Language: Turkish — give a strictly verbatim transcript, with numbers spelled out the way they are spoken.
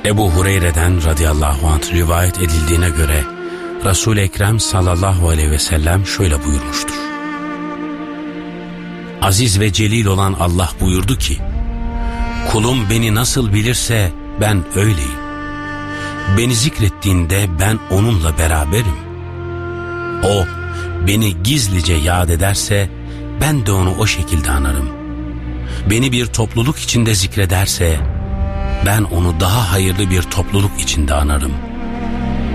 Ebu Hureyre'den radıyallahu anh rivayet edildiğine göre Resul-i Ekrem sallallahu aleyhi ve sellem şöyle buyurmuştur. Aziz ve celil olan Allah buyurdu ki, kulum beni nasıl bilirse ben öyleyim. Beni zikrettiğinde ben onunla beraberim. O beni gizlice yad ederse ben de onu o şekilde anarım. Beni bir topluluk içinde zikrederse ben onu daha hayırlı bir topluluk içinde anarım.